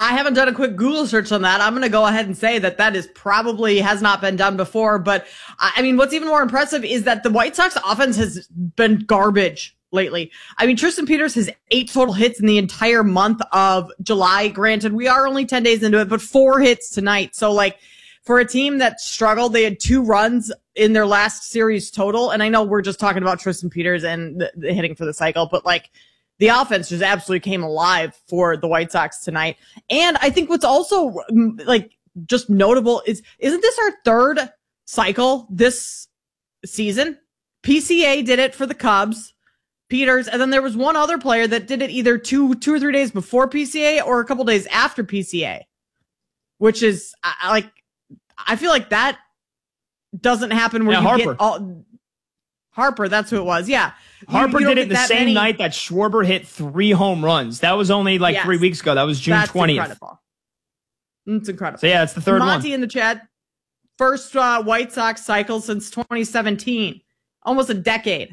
I haven't done a quick Google search on that. I'm going to go ahead and say that is probably has not been done before. But I mean, what's even more impressive is that the White Sox offense has been garbage lately. I mean, Tristan Peters has 8 total hits in the entire month of July. Granted, we are only 10 days into it, but 4 hits tonight. So like for a team that struggled, they had 2 runs in their last series total. And I know we're just talking about Tristan Peters and the hitting for the cycle, but like the offense just absolutely came alive for the White Sox tonight. And I think what's also like just notable isn't this our 3rd cycle this season? PCA did it for the Cubs. Peters, and then there was one other player that did it either two or 3 days before PCA or a couple days after PCA, which is I feel like that doesn't happen where you Harper. Get all Harper. That's who it was. Yeah, Harper did it the same night that Schwarber hit 3 home runs. That was only 3 weeks ago. That was June 20th. Incredible. It's incredible. So yeah, it's the 3rd one. Monty in the chat. First White Sox cycle since 2017, almost a decade.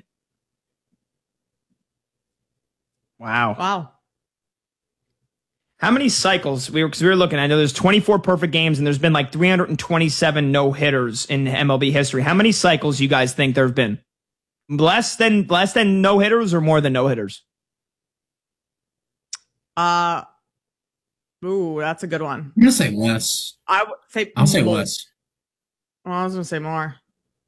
Wow. How many cycles? Because we were looking, I know there's 24 perfect games and there's been 327 no-hitters in MLB history. How many cycles you guys think there have been? Less than no-hitters or more than no-hitters? Ooh, that's a good one. I'm going to say less. I'll say less. Well, I was going to say more.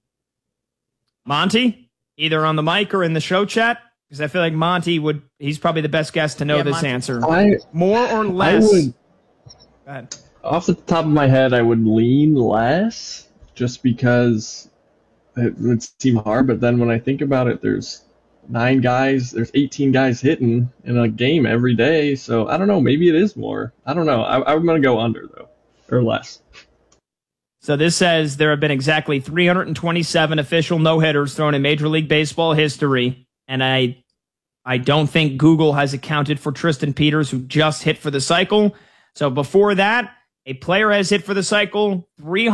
Monty, either on the mic or in the show chat? Because I feel like Monty he's probably the best guest to know this Monty. answer. More or less? Go ahead. Off the top of my head, I would lean less just because it would seem hard. But then when I think about it, there's 9 guys, there's 18 guys hitting in a game every day. So I don't know. Maybe it is more. I don't know. I'm going to go under, though, or less. So this says there have been exactly 327 official no-hitters thrown in Major League Baseball history. And I don't think Google has accounted for Tristan Peters, who just hit for the cycle. So before that, a player has hit for the cycle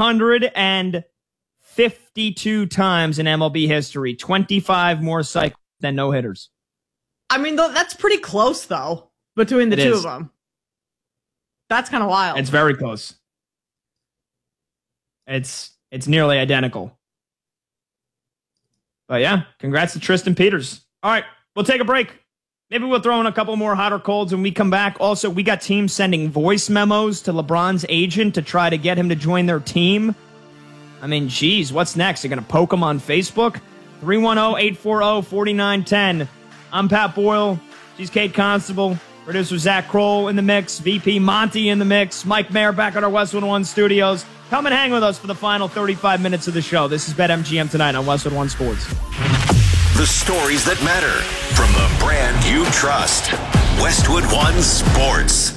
352 times in MLB history, 25 more cycles than no-hitters. I mean, that's pretty close, though, between the two of them. That's kind of wild. It's very close. It's nearly identical. But yeah, congrats to Tristan Peters. All right, we'll take a break. Maybe we'll throw in a couple more hot or colds when we come back. Also, we got teams sending voice memos to LeBron's agent to try to get him to join their team. I mean, geez, what's next? They're going to poke him on Facebook? 310-840-4910. I'm Pat Boyle. She's Kate Constable. Producer Zach Kroll in the mix. VP Monty in the mix. Mike Mayer back at our Westwood One studios. Come and hang with us for the final 35 minutes of the show. This is BetMGM tonight on Westwood One Sports. The stories that matter from the brand you trust. Westwood One Sports.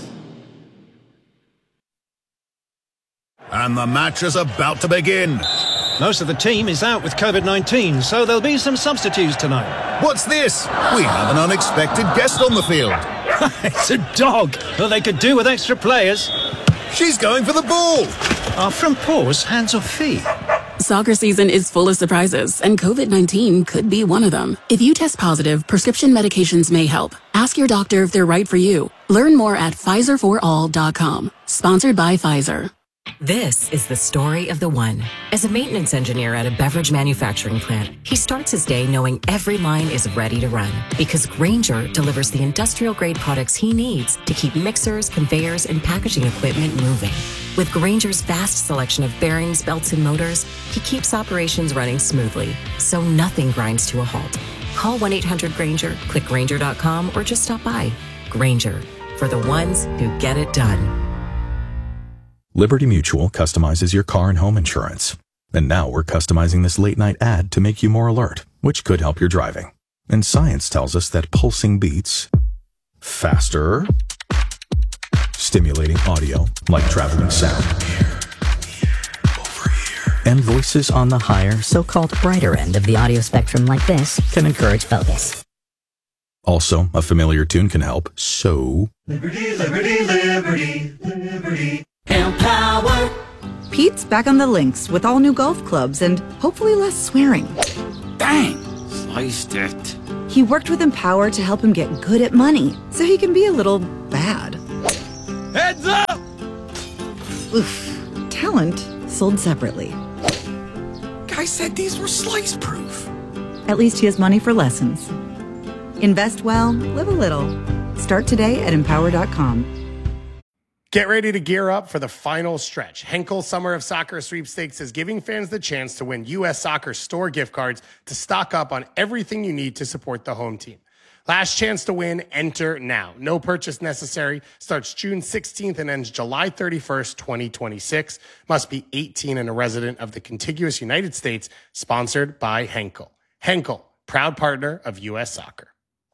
And the match is about to begin. Most of the team is out with COVID-19, so there'll be some substitutes tonight. What's this? We have an unexpected guest on the field. It's a dog. Well, they could do with extra players. She's going for the ball. Are front paws hands or feet? Soccer season is full of surprises, and COVID-19 could be one of them. If you test positive, prescription medications may help. Ask your doctor if they're right for you. Learn more at PfizerForAll.com. Sponsored by Pfizer. This is the story of the one. As a maintenance engineer at a beverage manufacturing plant, he starts his day knowing every line is ready to run because Grainger delivers the industrial-grade products he needs to keep mixers, conveyors, and packaging equipment moving. With Grainger's vast selection of bearings, belts, and motors, he keeps operations running smoothly, so nothing grinds to a halt. Call 1-800-GRAINGER, click Grainger.com, or just stop by. Grainger, for the ones who get it done. Liberty Mutual customizes your car and home insurance. And now we're customizing this late-night ad to make you more alert, which could help your driving. And science tells us that pulsing beats faster, stimulating audio like traveling sound, and voices on the higher, so-called brighter end of the audio spectrum like this can encourage focus. Also, a familiar tune can help, so... Liberty, liberty, liberty, liberty. Empower. Pete's back on the links with all new golf clubs and hopefully less swearing. Dang! Sliced it. He worked with Empower to help him get good at money, so he can be a little bad. Heads up! Oof. Talent sold separately. Guy said these were slice proof. At least he has money for lessons. Invest well, live a little. Start today at Empower.com. Get ready to gear up for the final stretch. Henkel Summer of Soccer Sweepstakes is giving fans the chance to win U.S. Soccer store gift cards to stock up on everything you need to support the home team. Last chance to win, enter now. No purchase necessary. Starts June 16th and ends July 31st, 2026. Must be 18 and a resident of the contiguous United States. Sponsored by Henkel. Henkel, proud partner of U.S. Soccer.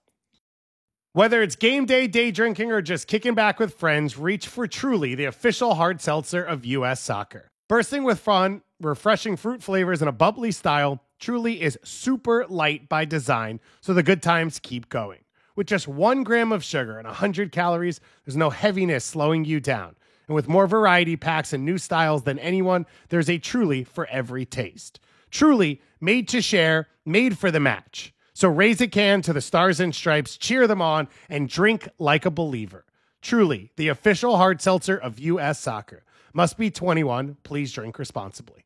Whether it's game day, day drinking, or just kicking back with friends, reach for Truly, the official hard seltzer of U.S. Soccer. Bursting with fun, refreshing fruit flavors, and a bubbly style, Truly is super light by design, so the good times keep going. With just 1 gram of sugar and 100 calories, there's no heaviness slowing you down. And with more variety packs and new styles than anyone, there's a Truly for every taste. Truly, made to share, made for the match. So raise a can to the Stars and Stripes, cheer them on, and drink like a believer. Truly, the official hard seltzer of U.S. Soccer. Must be 21. Please drink responsibly.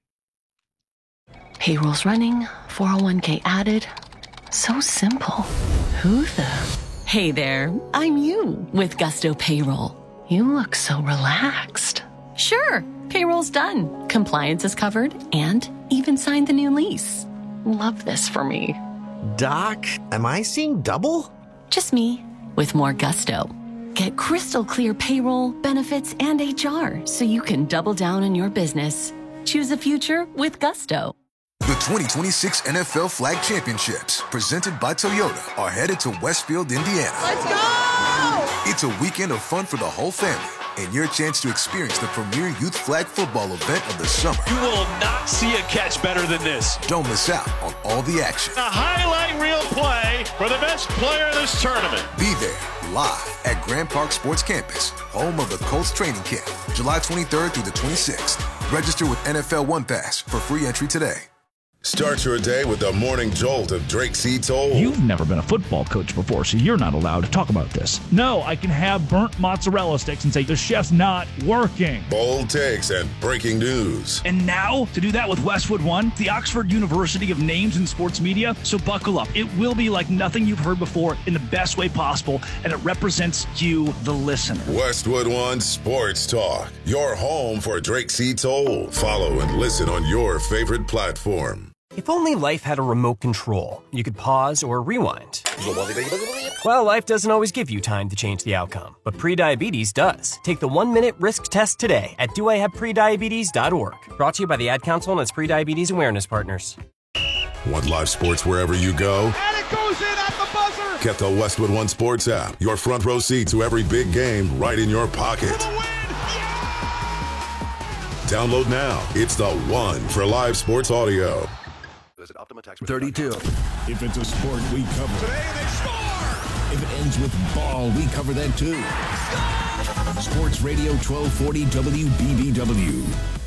Payroll's running, 401k added. So simple. Who the? Hey there, I'm you with Gusto Payroll. You look so relaxed. Sure, payroll's done. Compliance is covered and even signed the new lease. Love this for me. Doc, am I seeing double? Just me, with more gusto. Get crystal clear payroll, benefits, and HR so you can double down on your business. Choose a future with gusto. The 2026 NFL Flag Championships, presented by Toyota, are headed to Westfield, Indiana. Let's go! It's a weekend of fun for the whole family and your chance to experience the premier youth flag football event of the summer. You will not see a catch better than this. Don't miss out on all the action. A highlight reel play for the best player in this tournament. Be there live at Grand Park Sports Campus, home of the Colts training camp, July 23rd through the 26th. Register with NFL One Pass for free entry today. Start your day with the morning jolt of Drake C. Toll. You've never been a football coach before, so you're not allowed to talk about this. No, I can have burnt mozzarella sticks and say the chef's not working. Bold takes and breaking news. And now, to do that with Westwood One, the Oxford University of Names in Sports Media. So buckle up. It will be like nothing you've heard before in the best way possible, and it represents you, the listener. Westwood One Sports Talk, your home for Drake C. Toll. Follow and listen on your favorite platform. If only life had a remote control, you could pause or rewind. Well, life doesn't always give you time to change the outcome, but prediabetes does. Take the 1-minute risk test today at doihaveprediabetes.org. Brought to you by the Ad Council and its prediabetes awareness partners. Want live sports wherever you go? And it goes in at the buzzer! Get the Westwood One Sports app. Your front row seat to every big game right in your pocket. Download now. It's the one for live sports audio. 32. If it's a sport, we cover. Today they score! If it ends with ball, we cover that too. Sports Radio 1240 WBBW.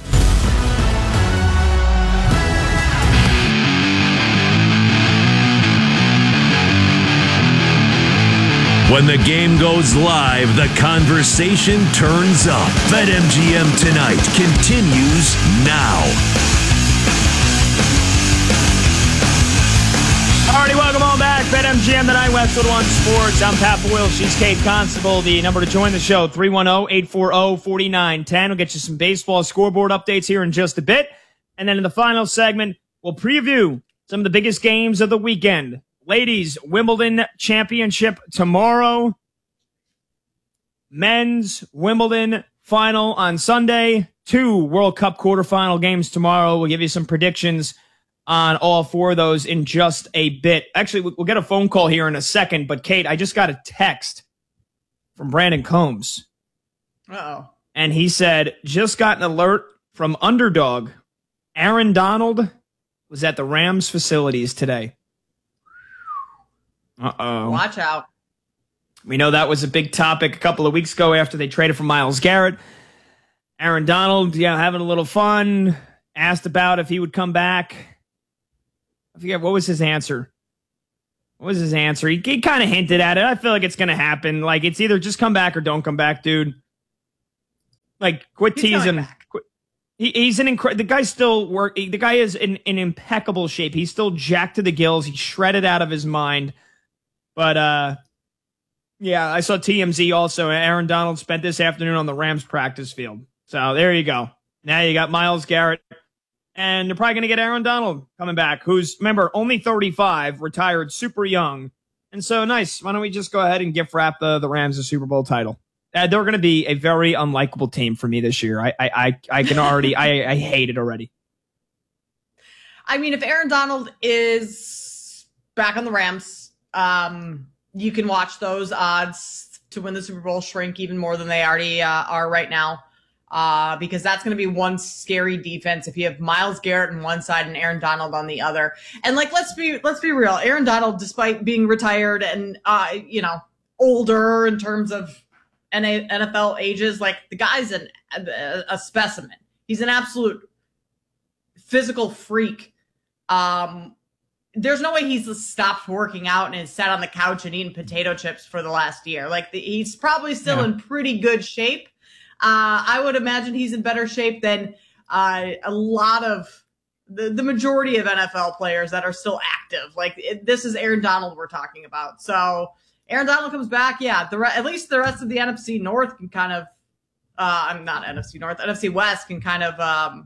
When the game goes live, the conversation turns up. BetMGM Tonight continues now. Alrighty, welcome on back. BetMGM Tonight, Westwood One Sports. I'm Pat Boyle. She's Kate Constable. The number to join the show, 310-840-4910. We'll get you some baseball scoreboard updates here in just a bit. And then in the final segment, we'll preview some of the biggest games of the weekend. Ladies, Wimbledon Championship tomorrow. Men's Wimbledon final on Sunday. 2 World Cup quarterfinal games tomorrow. We'll give you some predictions on all 4 of those in just a bit. Actually, we'll get a phone call here in a second, but Kate, I just got a text from Brandon Combs. Uh-oh. And he said, just got an alert from Underdog. Aaron Donald was at the Rams facilities today. Uh-oh. Watch out. We know that was a big topic a couple of weeks ago after they traded for Myles Garrett. Aaron Donald, having a little fun, asked about if he would come back. I forget, what was his answer? He kind of hinted at it. I feel like it's going to happen. Like, it's either just come back or don't come back, dude. Like, quit teasing. He's the guy's still the guy is in impeccable shape. He's still jacked to the gills. He's shredded out of his mind. But, yeah, I saw TMZ also. Aaron Donald spent this afternoon on the Rams practice field. So there you go. Now you got Myles Garrett. And they're probably going to get Aaron Donald coming back, who's, remember, only 35, retired super young. And so, nice. Why don't we just go ahead and gift wrap the Rams a Super Bowl title? They're going to be a very unlikable team for me this year. I can already, I hate it already. I mean, if Aaron Donald is back on the Rams, you can watch those odds to win the Super Bowl shrink even more than they already are right now. Because that's going to be one scary defense if you have Myles Garrett on one side and Aaron Donald on the other. And like, let's be real. Aaron Donald, despite being retired and, older in terms of NFL ages, like, the guy's a specimen. He's an absolute physical freak. There's no way he's stopped working out and has sat on the couch and eaten potato chips for the last year. Like, he's probably still in pretty good shape. I would imagine he's in better shape than a lot of the majority of NFL players that are still active. Like, this is Aaron Donald we're talking about. So Aaron Donald comes back. Yeah, at least the rest of the NFC North can kind of, not NFC North, NFC West can kind of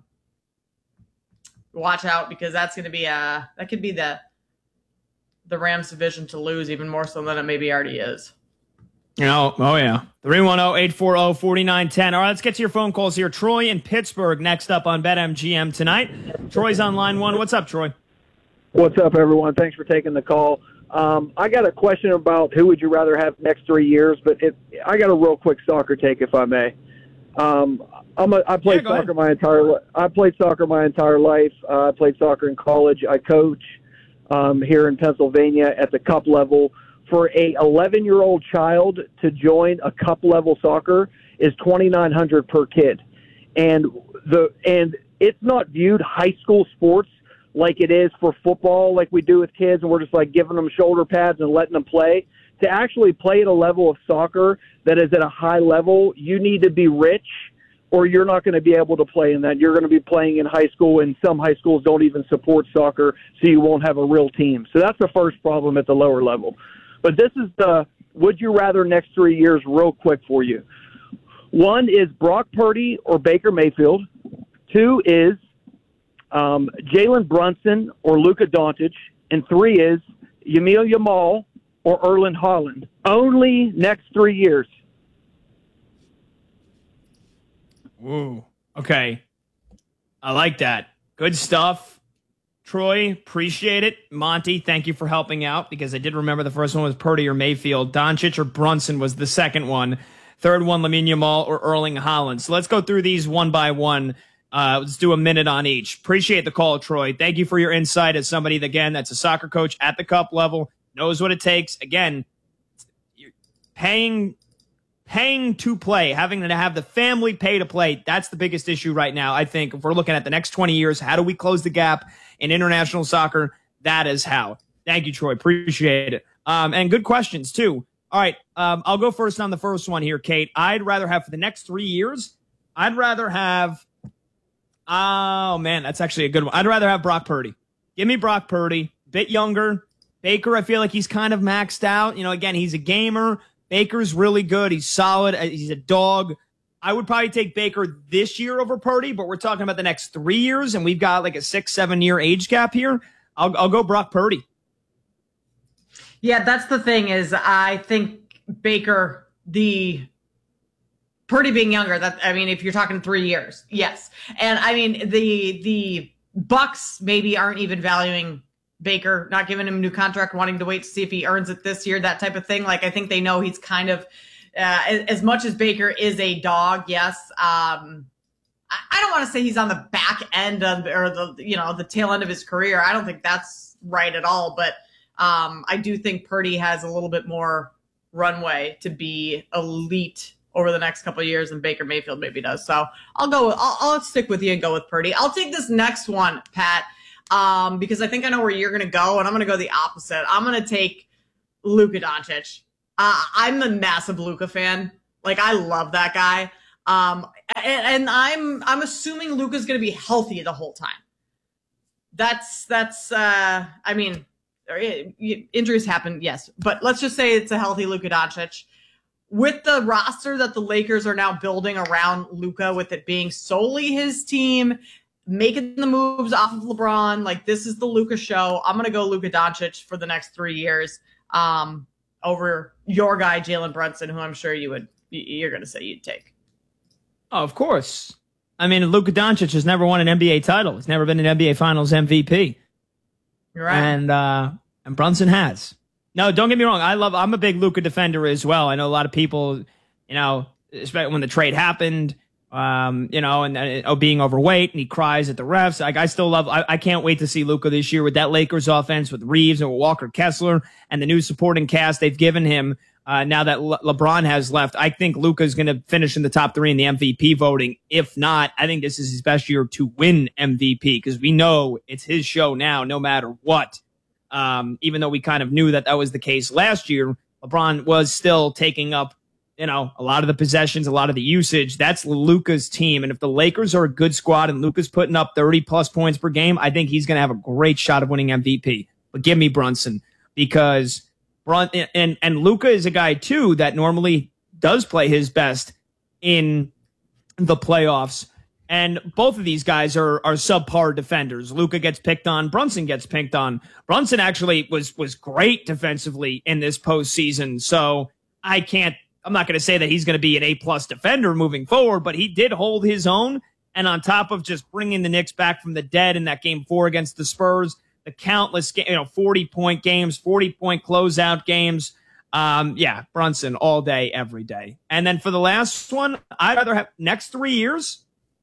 watch out, because that's going to be that could be the Rams division to lose, even more so than it maybe already is. Oh yeah. 310-840-4910. All right, let's get to your phone calls here. Troy in Pittsburgh next up on BetMGM tonight. Troy's on line one. What's up, Troy? What's up, everyone? Thanks for taking the call. I got a question about who would you rather have next 3 years, but I got a real quick soccer take, if I may. I played soccer my entire life. I played soccer in college. I coach here in Pennsylvania at the cup level. For a 11-year-old child to join a cup level soccer is $2,900 per kid, and it's not viewed high school sports like it is for football, like we do with kids, and we're just like giving them shoulder pads and letting them play. To actually play at a level of soccer that is at a high level, you need to be rich, or you're not going to be able to play in that. You're going to be playing in high school, and some high schools don't even support soccer, so you won't have a real team. So that's the first problem at the lower level. But this is the would you rather next 3 years real quick for you. One is Brock Purdy or Baker Mayfield. Two is Jalen Brunson or Luka Doncic. And three is Yamil Yamal or Erling Haaland. Only next 3 years. Ooh, okay. I like that. Good stuff. Troy, appreciate it. Monty, thank you for helping out, because I did remember the first one was Purdy or Mayfield. Doncic or Brunson was the second one. Third one, Lamine Yamal or Erling Haaland. So let's go through these one by one. Let's do a minute on each. Appreciate the call, Troy. Thank you for your insight as somebody, again, that's a soccer coach at the cup level, knows what it takes. Again, paying to play, having to have the family pay to play, that's the biggest issue right now. I think if we're looking at the next 20 years, how do we close the gap in international soccer? That is how. Thank you, Troy. Appreciate it. And good questions, too. All right, I'll go first on the first one here, Kate. I'd rather have, for the next 3 years, oh, man, that's actually a good one. I'd rather have Brock Purdy. Give me Brock Purdy. Bit younger. Baker, I feel like he's kind of maxed out. Again, he's a gamer. Baker's really good. He's solid. He's a dog. I would probably take Baker this year over Purdy, but we're talking about the next 3 years, and we've got like a 6-7 year age gap here. I'll go Brock Purdy. Yeah, that's the thing is I think Baker, Purdy being younger, if you're talking 3 years, yes. And I mean, the Bucks maybe aren't even valuing Baker, not giving him a new contract, wanting to wait to see if he earns it this year, that type of thing. Like, I think they know he's kind of, as much as Baker is a dog, yes. I don't want to say he's on the back end of, or the tail end of his career. I don't think that's right at all. But I do think Purdy has a little bit more runway to be elite over the next couple of years than Baker Mayfield maybe does. So I'll stick with you and go with Purdy. I'll take this next one, Pat. Because I think I know where you're going to go, and I'm going to go the opposite. I'm going to take Luka Doncic. I'm a massive Luka fan. Like, I love that guy. And I'm assuming Luka's going to be healthy the whole time. I mean, injuries happen, yes, but let's just say it's a healthy Luka Doncic. With the roster that the Lakers are now building around Luka, with it being solely his team, making the moves off of LeBron, like this is the Luka show. I'm going to go Luka Doncic for the next 3 years over your guy, Jalen Brunson, who I'm sure you're going to say you'd take. Oh, of course. I mean, Luka Doncic has never won an NBA title. He's never been an NBA Finals MVP. You're right. And Brunson has. No, don't get me wrong. I'm a big Luka defender as well. I know a lot of people, especially when the trade happened, and being overweight and he cries at the refs. Like I still love. I can't wait to see Luka this year with that Lakers offense with Reeves and with Walker Kessler and the new supporting cast they've given him. Now that LeBron has left, I think Luka's going to finish in the top 3 in the MVP voting. If not, I think this is his best year to win MVP because we know it's his show now, no matter what. Even though we kind of knew that was the case last year, LeBron was still taking up, a lot of the possessions, a lot of the usage. That's Luka's team. And if the Lakers are a good squad and Luka's putting up 30-plus points per game, I think he's going to have a great shot of winning MVP. But give me Brunson because and Luka is a guy, too, that normally does play his best in the playoffs. And both of these guys are subpar defenders. Luka gets picked on. Brunson gets picked on. Brunson actually was great defensively in this postseason. So I'm not going to say that he's going to be an A-plus defender moving forward, but he did hold his own. And on top of just bringing the Knicks back from the dead in that game 4 against the Spurs, the countless 40-point games, 40-point closeout games. Brunson all day, every day. And then for the last one, I'd rather have next 3 years.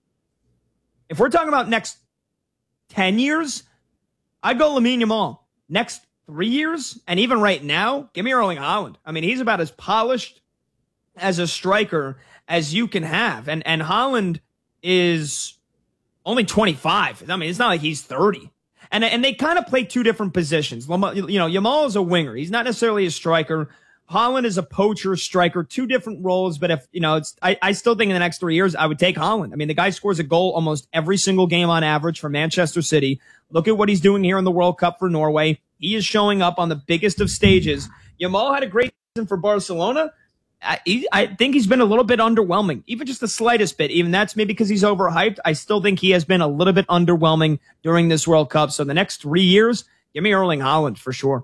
If we're talking about next 10 years, I'd go Lamine Yamal. Next 3 years, and even right now, give me Erling Haaland. I mean, he's about as polished as a striker as you can have. And Haaland is only 25. I mean, it's not like he's 30. And they kind of play 2 different positions. Yamal is a winger. He's not necessarily a striker. Haaland is a poacher striker, 2 different roles. But if, I still think in the next 3 years, I would take Haaland. I mean, the guy scores a goal almost every single game on average for Manchester City. Look at what he's doing here in the World Cup for Norway. He is showing up on the biggest of stages. Yamal had a great season for Barcelona. I think he's been a little bit underwhelming, even just the slightest bit. Even that's maybe because he's overhyped. I still think he has been a little bit underwhelming during this World Cup. So the next 3 years, give me Erling Haaland for sure.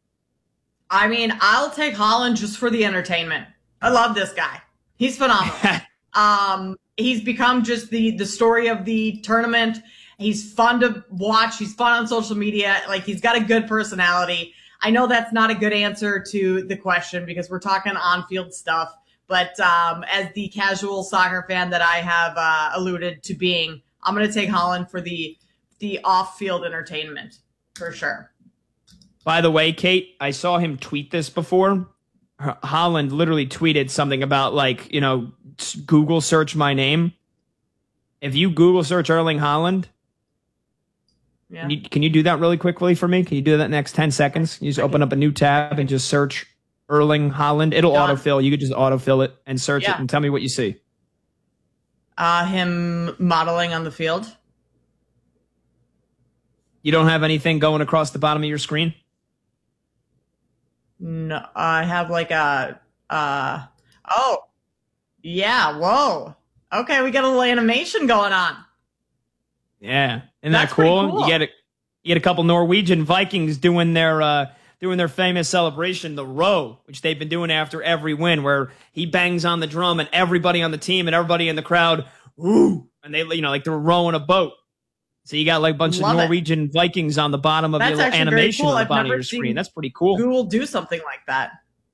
I mean, I'll take Haaland just for the entertainment. I love this guy. He's phenomenal. He's become just the story of the tournament. He's fun to watch. He's fun on social media. Like, he's got a good personality. I know that's not a good answer to the question because we're talking on-field stuff. But as the casual soccer fan that I have alluded to being, I'm going to take Haaland for the off-field entertainment for sure. By the way, Kate, I saw him tweet this before. Haaland literally tweeted something about Google search my name. If you Google search Erling Haaland, yeah. Can you do that really quickly for me? Can you do that next 10 seconds? You just open up a new tab and just search Erling Haaland. It'll autofill. You could just autofill it and search it and tell me what you see. Him modeling on the field. You don't have anything going across the bottom of your screen? No, I have oh, yeah, whoa. Okay, we got a little animation going on. Yeah, isn't that cool? You get a couple Norwegian Vikings doing their famous celebration, the row, which they've been doing after every win, where he bangs on the drum and everybody on the team and everybody in the crowd, ooh, and they like they're rowing a boat. So you got like a bunch of Norwegian Vikings on the bottom of your little animation on the bottom of your screen. That's pretty cool. Who will do something like that?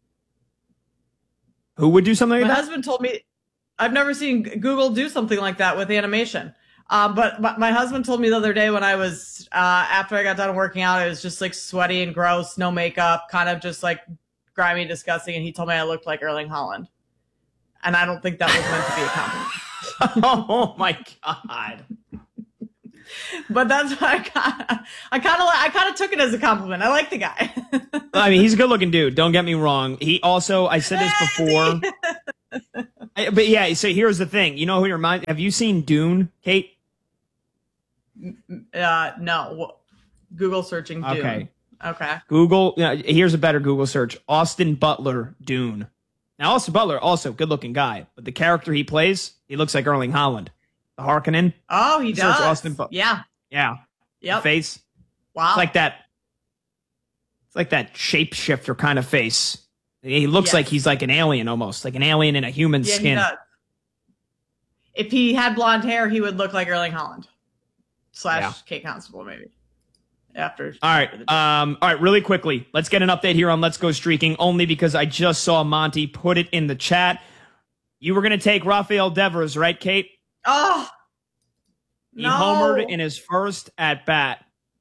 Who would do something like that? My husband told me I've never seen Google do something like that with animation. But my husband told me the other day when I was, after I got done working out, I was just like sweaty and gross, no makeup, kind of just like grimy, disgusting. And he told me I looked like Erling Haaland. And I don't think that was meant to be a compliment. Oh my God. But that's what I kind of took it as a compliment. I like the guy. I mean, he's a good looking dude. Don't get me wrong. He also, I said this before. But yeah, so here's the thing. You know who your mind? Have you seen Dune, Kate? No. Google searching Dune. Okay. Google. Here's a better Google search: Austin Butler, Dune. Now, Austin Butler, also good-looking guy, but the character he plays, he looks like Erling Haaland, the Harkonnen. Oh, he does. Austin Butler. Yeah. Yeah. Yep. The face. Wow. It's like that. It's like that shapeshifter kind of face. He looks like he's like an alien almost, like an alien in a human skin. He does. If he had blonde hair, he would look like Erling Haaland / Kate Constable, maybe. After. All right. Really quickly, let's get an update here on Let's Go Streaking, only because I just saw Monty put it in the chat. You were going to take Rafael Devers, right, Kate? Oh, he homered in his first at bat.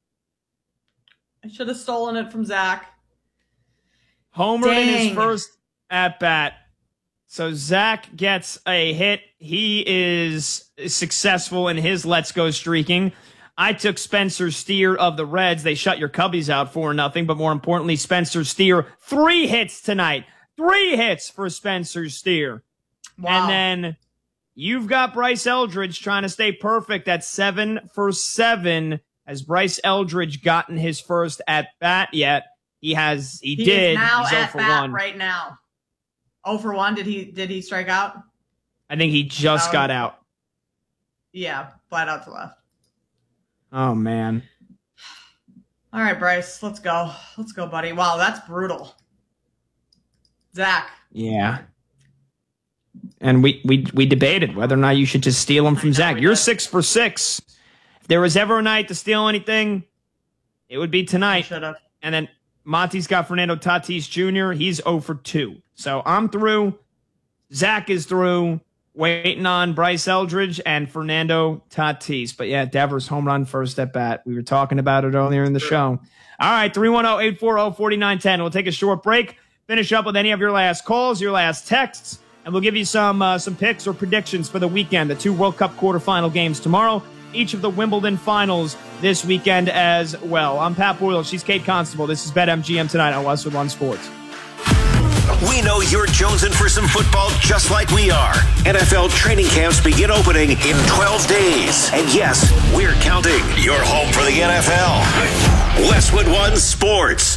I should have stolen it from Zach. Homered in his first at bat. So Zach gets a hit. He is successful in his Let's Go Streaking. I took Spencer Steer of the Reds. They shut your Cubbies out 4-0, but more importantly, Spencer Steer, 3 hits tonight. 3 hits for Spencer Steer. Wow. And then you've got Bryce Eldridge trying to stay perfect at 7 for 7. Has Bryce Eldridge gotten his first at bat yet? He did. Is now He's 0 at for bat 1 right now. 0 for 1. Did he strike out? I think he just got out. Yeah, flat out to left. Oh, man. All right, Bryce, let's go. Let's go, buddy. Wow, that's brutal. Zach. Yeah. And we debated whether or not you should just steal him from Zach. You're 6 for 6. If there was ever a night to steal anything, it would be tonight. Should have. And then Monty's got Fernando Tatis Jr. He's 0 for 2. So I'm through. Zach is through. Waiting on Bryce Eldridge and Fernando Tatis. But yeah, Devers home run first at bat. We were talking about it earlier in the show. All right, 310-840-4910. We'll take a short break, finish up with any of your last calls, your last texts, and we'll give you some picks or predictions for the weekend. The 2 World Cup quarterfinal games tomorrow, each of the Wimbledon finals this weekend as well. I'm Pat Boyle. She's Kate Constable. This is BetMGM tonight on Westwood One Sports. We know you're jonesing for some football just like we are. NFL training camps begin opening in 12 days. And yes, we're counting. Your home for the NFL. Westwood One Sports.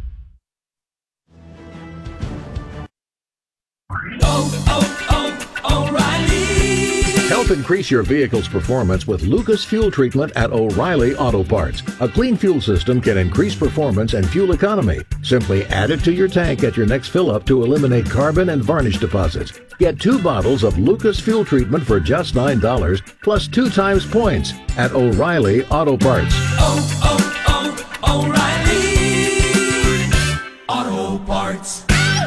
O'Reilly. Help increase your vehicle's performance with Lucas Fuel Treatment at O'Reilly Auto Parts. A clean fuel system can increase performance and fuel economy. Simply add it to your tank at your next fill-up to eliminate carbon and varnish deposits. Get 2 bottles of Lucas Fuel Treatment for just $9 plus 2 times points at O'Reilly Auto Parts. O'Reilly Auto Parts.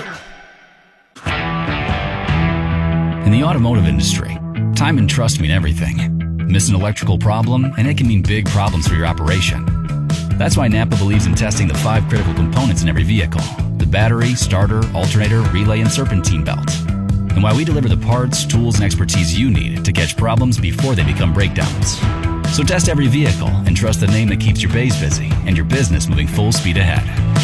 In the automotive industry, time and trust mean everything. Miss an electrical problem, and it can mean big problems for your operation. That's why Napa believes in testing the 5 critical components in every vehicle: the battery, starter, alternator, relay, and serpentine belt. And why we deliver the parts, tools, and expertise you need to catch problems before they become breakdowns. So test every vehicle and trust the name that keeps your bays busy and your business moving full speed ahead.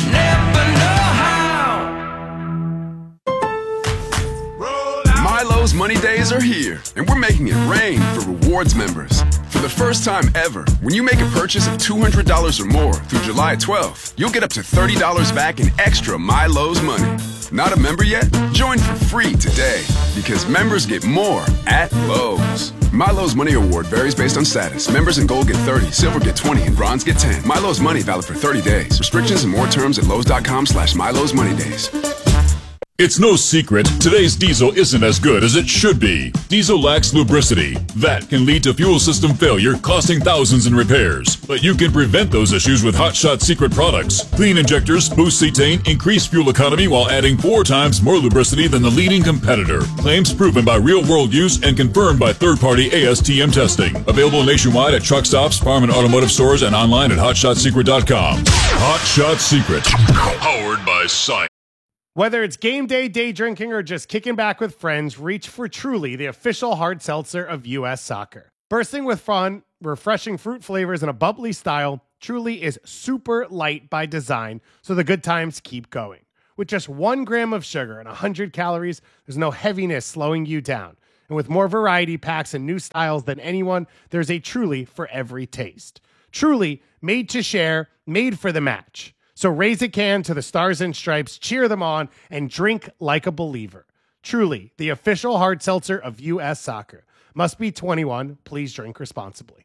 Milo's Money Days are here, and we're making it rain for rewards members. For the first time ever, when you make a purchase of $200 or more through July 12th, you'll get up to $30 back in extra Milo's money. Not a member yet? Join for free today, because members get more at Lowe's. Milo's Money Award varies based on status. Members in Gold get 30, Silver get 20, and Bronze get 10. Milo's Money valid for 30 days. Restrictions and more terms at Lowe's.com/Milo's Money Days. It's no secret, today's diesel isn't as good as it should be. Diesel lacks lubricity. That can lead to fuel system failure, costing thousands in repairs. But you can prevent those issues with Hot Shot Secret products. Clean injectors, boost cetane, increase fuel economy while adding 4 times more lubricity than the leading competitor. Claims proven by real-world use and confirmed by third-party ASTM testing. Available nationwide at truck stops, farm and automotive stores, and online at HotShotSecret.com. Hot Shot Secret. Powered by Science. Whether it's game day, day drinking, or just kicking back with friends, reach for Truly, the official hard seltzer of U.S. Soccer. Bursting with fun, refreshing fruit flavors, and a bubbly style, Truly is super light by design, so the good times keep going. With just 1 gram of sugar and 100 calories, there's no heaviness slowing you down. And with more variety packs and new styles than anyone, there's a Truly for every taste. Truly, made to share, made for the match. So raise a can to the Stars and Stripes, cheer them on, and drink like a believer. Truly, the official hard seltzer of U.S. Soccer. Must be 21. Please drink responsibly.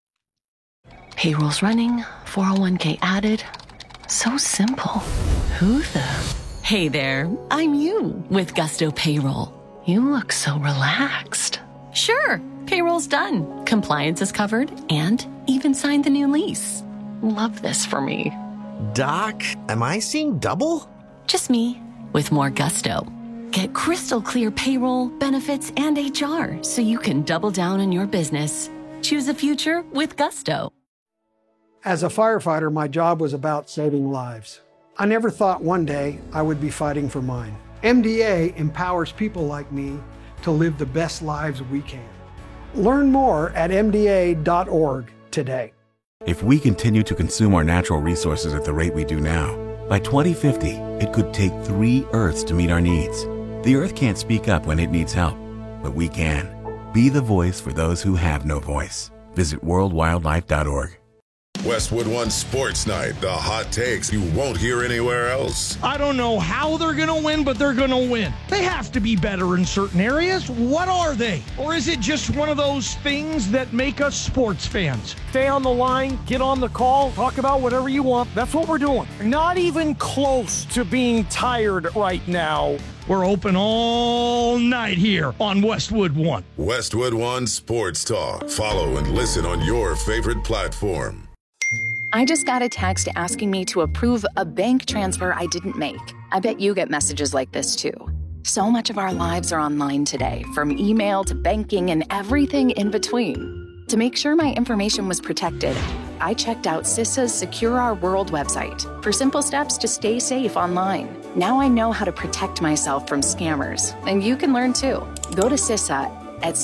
Payroll's running, 401k added. So simple. Who the? Hey there, I'm you with Gusto Payroll. You look so relaxed. Sure, payroll's done. Compliance is covered and even signed the new lease. Love this for me. Doc, am I seeing double? Just me with more gusto. Get crystal clear payroll, benefits, and HR so you can double down on your business. Choose a future with Gusto. As a firefighter, my job was about saving lives. I never thought one day I would be fighting for mine. MDA empowers people like me to live the best lives we can. Learn more at MDA.org today. If we continue to consume our natural resources at the rate we do now, by 2050, it could take 3 Earths to meet our needs. The Earth can't speak up when it needs help, but we can. Be the voice for those who have no voice. Visit worldwildlife.org. Westwood One Sports Night, the hot takes you won't hear anywhere else. I don't know how they're going to win, but they're going to win. They have to be better in certain areas. What are they? Or is it just one of those things that make us sports fans? Stay on the line, get on the call, talk about whatever you want. That's what we're doing. Not even close to being tired right now. We're open all night here on Westwood One. Westwood One Sports Talk. Follow and listen on your favorite platform. I just got a text asking me to approve a bank transfer I didn't make. I bet you get messages like this too. So much of our lives are online today, from email to banking and everything in between. To make sure my information was protected, I checked out CISA's Secure Our World website for simple steps to stay safe online. Now I know how to protect myself from scammers, and you can learn too. Go to CISA at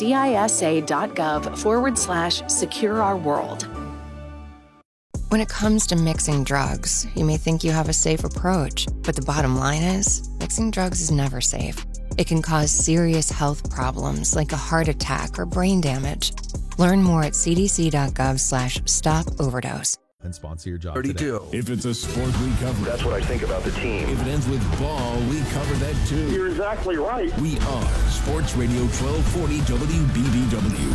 cisa.gov/secure-our-world. When it comes to mixing drugs, you may think you have a safe approach, but the bottom line is, mixing drugs is never safe. It can cause serious health problems like a heart attack or brain damage. Learn more at cdc.gov/stop-overdose. And sponsor your job 32. Today. If it's a sport, we cover it. That's what I think about the team. If it ends with ball, we cover that too. You're exactly right. We are Sports Radio 1240 WBBW.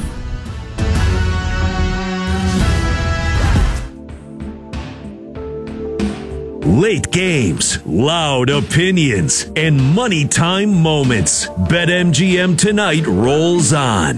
Late games, loud opinions, and money time moments. BetMGM Tonight rolls on.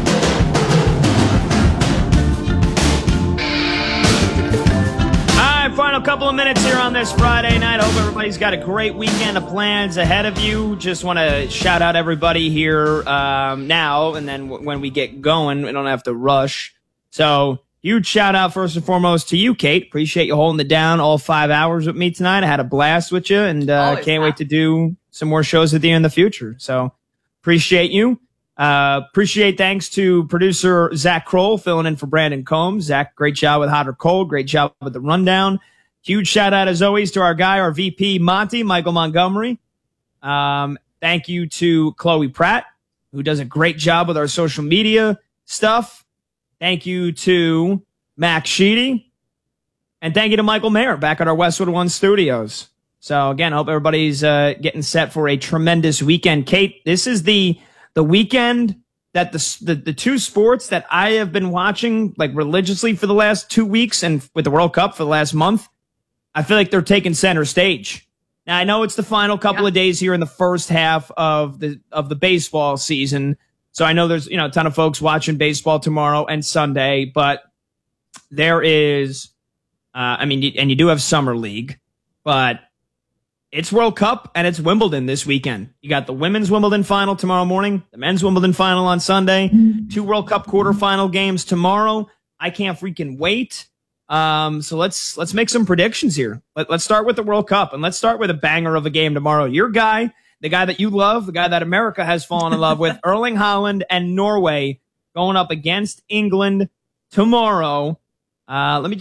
Final couple of minutes here on this Friday night. I hope everybody's got a great weekend of plans ahead of you. Just want to shout out everybody here now, and then when we get going, we don't have to rush. So huge shout out first and foremost to you, Kate. Appreciate you holding it down all 5 hours with me tonight. I had a blast with you, and can't wait to do some more shows with you in the future. So appreciate you. Thanks to producer Zach Kroll filling in for Brandon Combs. Zach, great job with Hot or Cold. Great job with the rundown. Huge shout out as always to our guy, our VP Monty, Michael Montgomery. Thank you to Chloe Pratt, who does a great job with our social media stuff. Thank you to Max Sheedy. And thank you to Michael Mayer back at our Westwood One studios. So again, I hope everybody's getting set for a tremendous weekend. Kate, this is the weekend that the two sports that I have been watching like religiously for the last 2 weeks, and with the World Cup for the last month, I feel like they're taking center stage. Now I know it's the final couple of days here in the first half of the baseball season, so I know there's a ton of folks watching baseball tomorrow and Sunday, but there is, and you do have Summer League, but it's World Cup and it's Wimbledon this weekend. You got the women's Wimbledon final tomorrow morning, the men's Wimbledon final on Sunday, 2 World Cup quarterfinal games tomorrow. I can't freaking wait. So let's make some predictions here. Let's start with the World Cup, and let's start with a banger of a game tomorrow. Your guy, the guy that you love, the guy that America has fallen in love with, Erling Haaland and Norway going up against England tomorrow. Let me just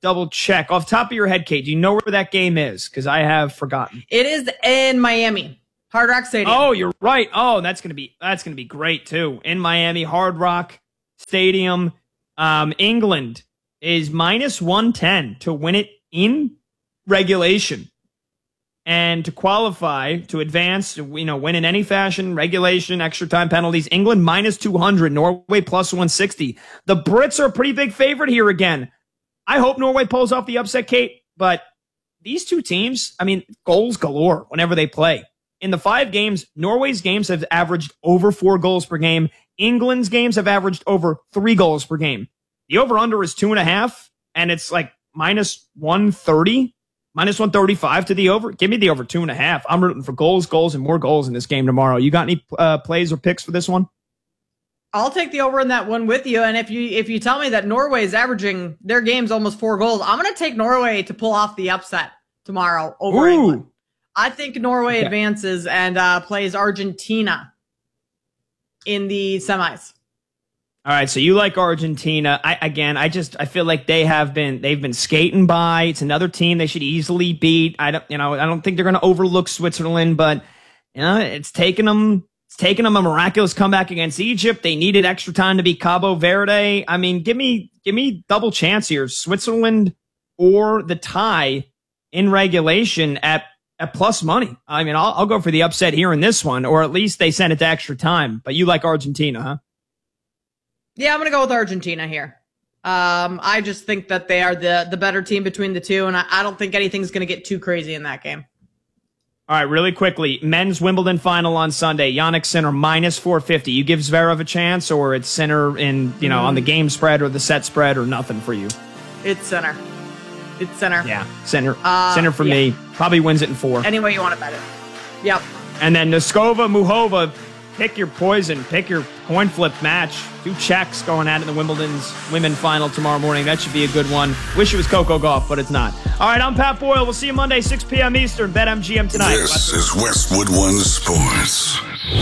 double check. Off the top of your head, Kate, do you know where that game is? Because I have forgotten. It is in Miami, Hard Rock Stadium. Oh, you're right. Oh, that's gonna be great too. In Miami, Hard Rock Stadium. England is minus 110 to win it in regulation. And to qualify, to advance, win in any fashion, regulation, extra time penalties, England minus 200, Norway plus 160. The Brits are a pretty big favorite here again. I hope Norway pulls off the upset, Kate, but these two teams, goals galore whenever they play. In the 5 games, Norway's games have averaged over 4 goals per game. England's games have averaged over 3 goals per game. The over-under is 2.5, and it's like minus 130. Minus 135 to the over. Give me the over 2.5. I'm rooting for goals, and more goals in this game tomorrow. You got any plays or picks for this one? I'll take the over in that one with you. And if you tell me that Norway is averaging their games almost 4 goals, I'm going to take Norway to pull off the upset tomorrow over England. I think Norway advances and plays Argentina in the semis. All right, so you like Argentina. I feel like they've been skating by. It's another team they should easily beat. I don't think they're going to overlook Switzerland, but it's taken them a miraculous comeback against Egypt. They needed extra time to beat Cabo Verde. Give me double chance here. Switzerland or the tie in regulation at plus money. I'll go for the upset here in this one, or at least they send it to extra time. But you like Argentina, huh? Yeah, I'm going to go with Argentina here. I just think that they are the better team between the two, and I don't think anything's going to get too crazy in that game. All right, really quickly, men's Wimbledon final on Sunday. Jannik Sinner minus 450. You give Zverev a chance, or it's Sinner in on the game spread or the set spread, or nothing for you? It's Sinner. Yeah, Sinner for me. Probably wins it in 4. Any way you want to bet it. Yep. And then Noskova, Muhova. Pick your poison. Pick your coin flip match. 2 Czechs going at it in the Wimbledon's women final tomorrow morning. That should be a good one. Wish it was Coco Gauff, but it's not. All right, I'm Pat Boyle. We'll see you Monday, 6 p.m. Eastern. BetMGM tonight. This is Westwood One Sports.